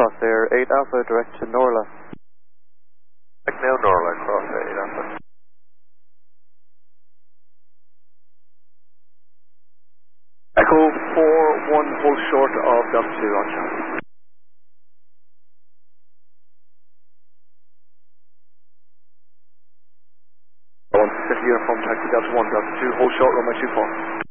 cross there, 8 Alpha direct to Norla. Back now Norla, cross 8 Alpha. Echo 4-1, hold short of Delta 2 on channel. I want to set uniform taxi Delta 1, Delta 2, hold short runway 24.